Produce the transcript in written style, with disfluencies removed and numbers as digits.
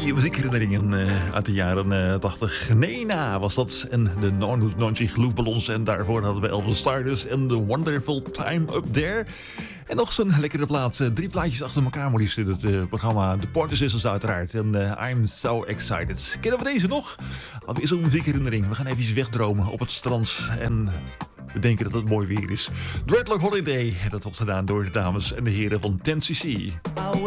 Mooie muziekherinneringen uit de jaren 80. Nena was dat. En de Non-Nonchie Geloofballons. En daarvoor hadden we Elvis Stardust en The Wonderful Time Up There. En nog zo'n lekkere plaat. 3 plaatjes achter elkaar, maar liefst in het programma The Pointer Sisters uiteraard. En I'm So Excited. Kennen we deze nog? Alweer zo'n muziekherinnering. We gaan even wegdromen op het strand. En we denken dat het mooi weer is. Dreadlock Holiday. Dat wordt gedaan door de dames en de heren van 10cc.